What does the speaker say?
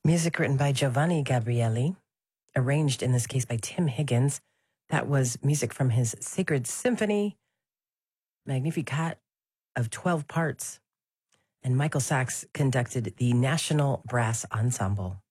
Music written by Giovanni Gabrieli, arranged in this case by Tim Higgins. That was music from his Sacred Symphony, Magnificat of 12 parts. And Michael Sachs conducted the National Brass Ensemble.